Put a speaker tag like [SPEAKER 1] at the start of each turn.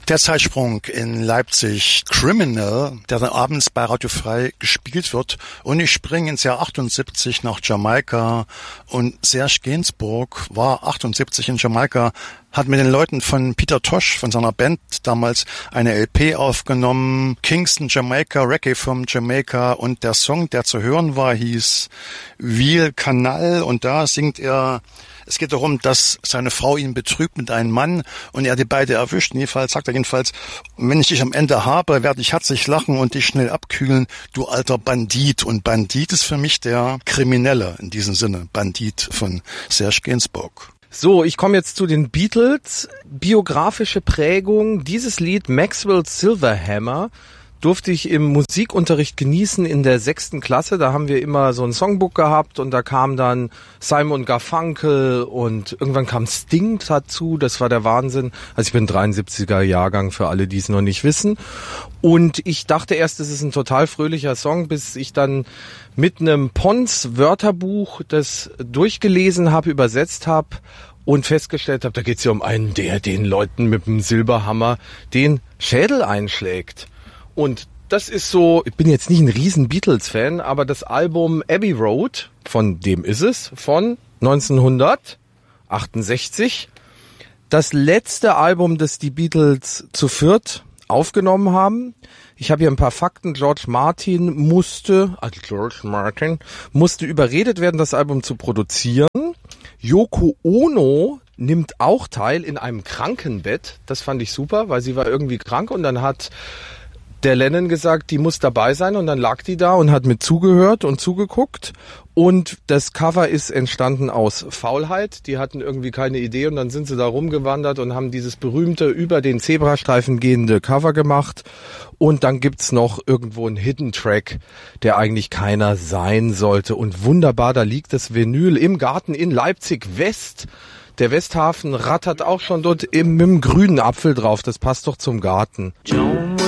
[SPEAKER 1] Der Zeitsprung in Leipzig, Criminal, der dann abends bei Radio Frei gespielt wird. Und ich springe ins Jahr 78 nach Jamaika. Und Serge Gainsbourg war 78 in Jamaika, hat mit den Leuten von Peter Tosh, von seiner Band damals, eine LP aufgenommen. Kingston, Jamaika, Reggae from Jamaica. Und der Song, der zu hören war, hieß Viel Canal. Und da singt er... Es geht darum, dass seine Frau ihn betrügt mit einem Mann und er die beide erwischt. Jedenfalls sagt er wenn ich dich am Ende habe, werde ich herzlich lachen und dich schnell abkühlen, du alter Bandit. Und Bandit ist für mich der Kriminelle in diesem Sinne. Bandit von Serge Gainsbourg.
[SPEAKER 2] So, ich komme jetzt zu den Beatles. Biografische Prägung. Dieses Lied Maxwell's Silverhammer durfte ich im Musikunterricht genießen in der 6. Klasse. Da haben wir immer so ein Songbook gehabt und da kam dann Simon Garfunkel und irgendwann kam Sting dazu. Das war der Wahnsinn. Also ich bin 73er Jahrgang für alle, die es noch nicht wissen. Und ich dachte erst, es ist ein total fröhlicher Song, bis ich dann mit einem Pons Wörterbuch das durchgelesen habe, übersetzt habe und festgestellt habe, da geht es ja um einen, der den Leuten mit dem Silberhammer den Schädel einschlägt. Und das ist so, ich bin jetzt nicht ein riesen Beatles-Fan, aber das Album Abbey Road, von dem ist es, von 1968. Das letzte Album, das die Beatles zu viert aufgenommen haben. Ich habe hier ein paar Fakten. George Martin musste überredet werden, das Album zu produzieren. Yoko Ono nimmt auch teil in einem Krankenbett. Das fand ich super, weil sie war irgendwie krank und dann hat der Lennon gesagt, die muss dabei sein und dann lag die da und hat mit zugehört und zugeguckt und das Cover ist entstanden aus Faulheit. Die hatten irgendwie keine Idee und dann sind sie da rumgewandert und haben dieses berühmte über den Zebrastreifen gehende Cover gemacht und dann gibt's noch irgendwo einen Hidden Track, der eigentlich keiner sein sollte und wunderbar, da liegt das Vinyl im Garten in Leipzig West. Der Westhafen rattert auch schon dort mit dem grünen Apfel drauf, das passt doch zum Garten.
[SPEAKER 3] Joan